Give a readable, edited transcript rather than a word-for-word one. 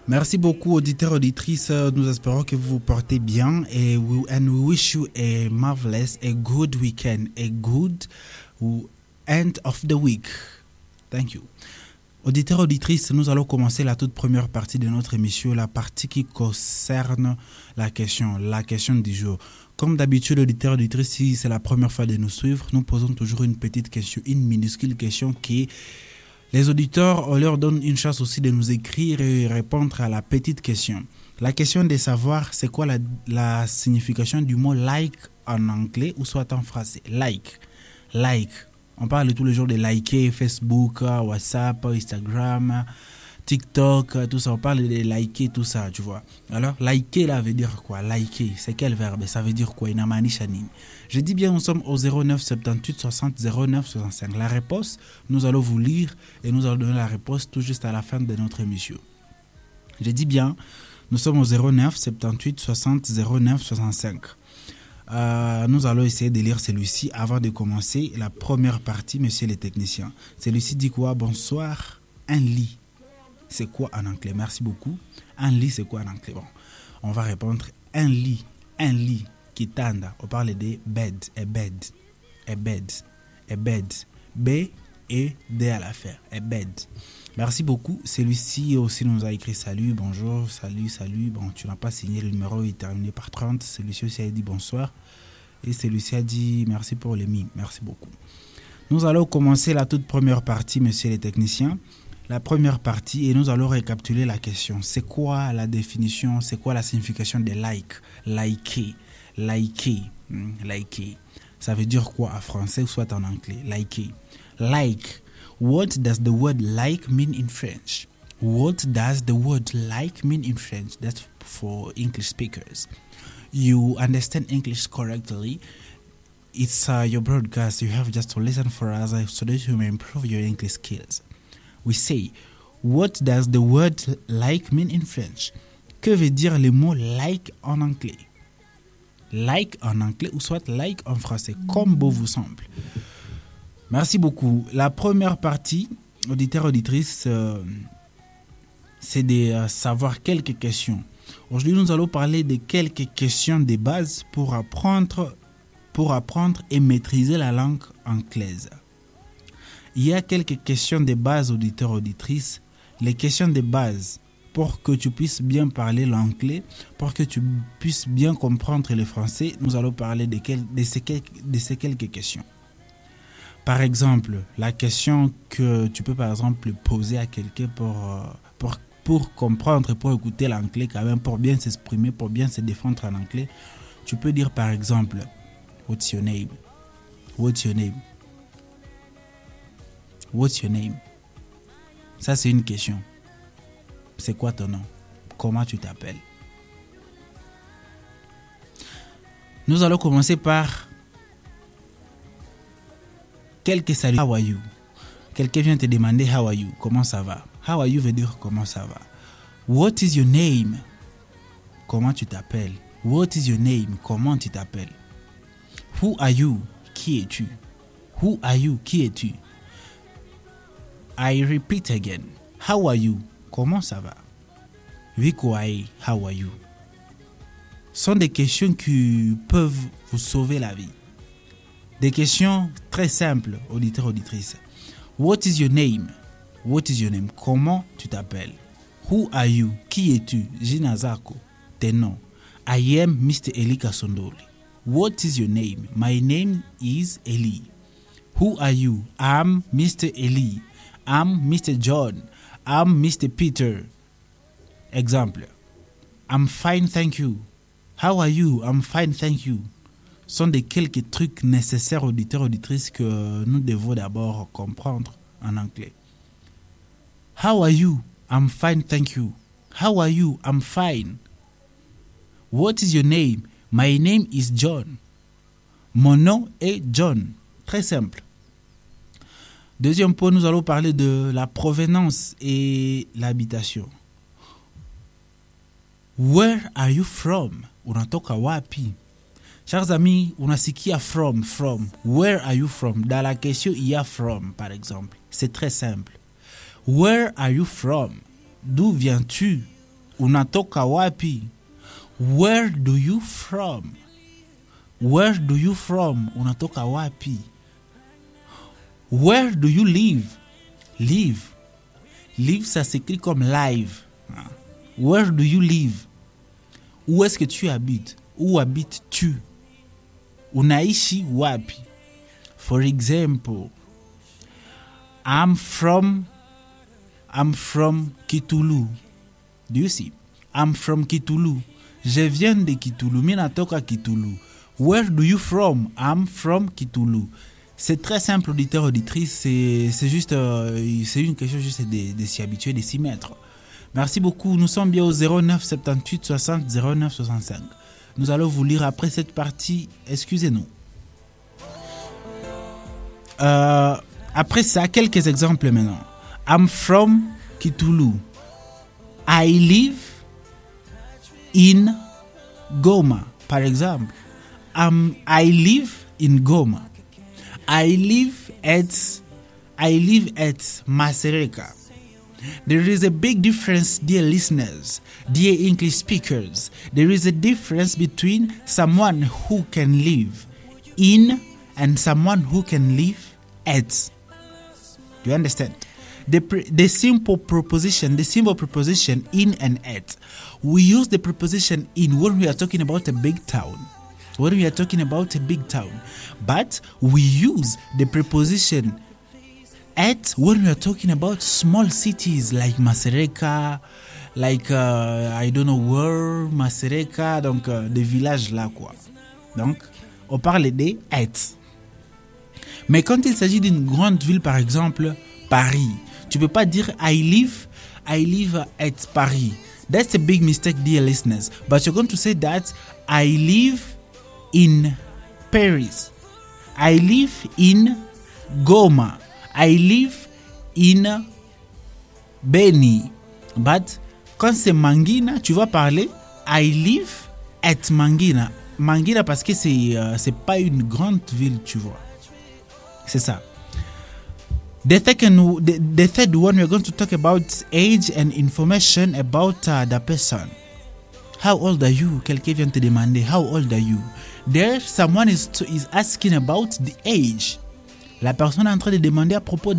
Merci beaucoup, auditeurs, auditrices. Nous espérons que vous vous portez bien and we wish you a marvelous, a good weekend, a good end of the week. Thank you. Auditeurs, auditrices, nous allons commencer la toute première partie de notre émission, la partie qui concerne la question du jour. Comme d'habitude, auditeurs, auditrices, si c'est la première fois de nous suivre, nous posons toujours une petite question, une minuscule question qui est les auditeurs, on leur donne une chance aussi de nous écrire et répondre à la petite question. La question de savoir c'est quoi la signification du mot like en anglais ou soit en français. Like. On parle tous les jours de liker Facebook, WhatsApp, Instagram, TikTok, tout ça. On parle de liker, tout ça, tu vois. Alors, liker là veut dire quoi? Liker, c'est quel verbe? Ça veut dire quoi? Je dis bien, nous sommes au 09 78 60 09 65. La réponse, nous allons vous lire et nous allons donner la réponse tout juste à la fin de notre émission. Je dis bien, nous sommes au 09 78 60 09 65. Nous allons essayer de lire celui-ci avant de commencer la première partie, monsieur le technicien. Celui-ci dit quoi? Bonsoir, un lit. C'est quoi en anglais? Merci beaucoup. Un lit, c'est quoi en anglais? Bon, on va répondre un lit. Kitanda. On parle de bed. A bed. B et D à la fin. A bed. Merci beaucoup. Celui-ci aussi nous a écrit salut, bonjour, salut. Bon, tu n'as pas signé le numéro, il est terminé par 30. Celui-ci aussi a dit bonsoir. Et celui-ci a dit merci pour les mimes. Merci beaucoup. Nous allons commencer la toute première partie, monsieur les techniciens. La première partie et nous allons récapituler la question. C'est quoi la définition, c'est quoi la signification de like? Liker. Ça veut dire quoi en français ou soit en anglais? Liker. Like. What does the word like mean in French? What does the word like mean in French? That's for English speakers. You understand English correctly. It's your broadcast. You have just to listen for us so that you may improve your English skills. We say, what does the word like mean in French? Que veut dire le mot like en anglais? Like en anglais ou soit like en français, comme beau vous semble. Merci beaucoup. La première partie, auditeurs, auditrices, c'est de savoir quelques questions. Aujourd'hui, nous allons parler de quelques questions de base pour apprendre et maîtriser la langue anglaise. Il y a quelques questions de base, auditeurs, auditrices. Les questions de base pour que tu puisses bien parler l'anglais, pour que tu puisses bien comprendre le français, nous allons parler de ces quelques questions. Par exemple, la question que tu peux par exemple poser à quelqu'un pour comprendre, pour écouter l'anglais quand même, pour bien s'exprimer, pour bien se défendre en anglais, tu peux dire par exemple, what's your name? What's your name? What's your name? Ça, c'est une question. C'est quoi ton nom? Comment tu t'appelles? Nous allons commencer par quelques saluts. How are you? Quelqu'un vient te demander how are you? Comment ça va? How are you veut dire comment ça va. What is your name? Comment tu t'appelles? What is your name? Comment tu t'appelles? Who are you? Qui es-tu? Who are you? Qui es-tu? I repeat again. How are you? Comment ça va? Vikwae, how are you? Sont des questions qui peuvent vous sauver la vie. Des questions très simples, auditeurs, auditrices. What is your name? What is your name? Comment tu t'appelles? Who are you? Qui es-tu? Jina zako. Tes noms. I am Mr. Eli Kasondoli. What is your name? My name is Eli. Who are you? I'm Mr. Eli. I'm Mr. John. I'm Mr. Peter. Exemple. I'm fine, thank you. How are you? I'm fine, thank you. Sont des quelques trucs nécessaires, auditeurs, auditrices, que nous devons d'abord comprendre en anglais. How are you? I'm fine, thank you. How are you? I'm fine. What is your name? My name is John. Mon nom est John. Très simple. Deuxième point, nous allons parler de la provenance et l'habitation. Where are you from? Unatoka wapi? Chers amis, unasikia from. Where are you from? Dans la question, il y a from, par exemple. C'est très simple. Where are you from? D'où viens-tu? unatoka wapi? Where do you from? Where do you from? Unatoka wapi? Where do you live? Live. Live, ça s'écrit comme live. Where do you live? Où est-ce que tu habites? Où habites-tu? Unaishi wapi? For example, I'm from Kitulu. Do you see? I'm from Kitulu. Je viens de Kitulu. Mimi natoka Kitulu. Where do you from? I'm from Kitulu. C'est très simple, auditeur, auditrice. C'est juste, c'est une question juste de s'y habituer, de s'y mettre. Merci beaucoup. Nous sommes bien au 09 78 60 09 65. Nous allons vous lire après cette partie. Excusez-nous. Après ça, quelques exemples maintenant. I'm from Kitulu. I live in Goma, par exemple. I live in Goma. I live at Masereka. There is a big difference, dear listeners, dear English speakers. There is a difference between someone who can live in and someone who can live at. Do you understand? The simple preposition in and at. We use the preposition in when we are talking about a big town. But we use the preposition at when we are talking about small cities like Masereka, like I don't know where, Masereka, donc des villages là quoi. Donc on parle des at. Mais quand il s'agit d'une grande ville, par exemple Paris, tu peux pas dire I live at Paris. That's a big mistake, dear listeners. But you're going to say that I live in Paris. I live in Goma. I live in Beni. But quand c'est Mangina, tu vas parler I live at Mangina. Mangina parce que c'est pas une grande ville, tu vois. C'est ça. The third one, we're going to talk about age and information about the person. How old are you? Quelqu'un vient te demander, how old are you? There, someone is asking about the age. La personne est en train de demander à propos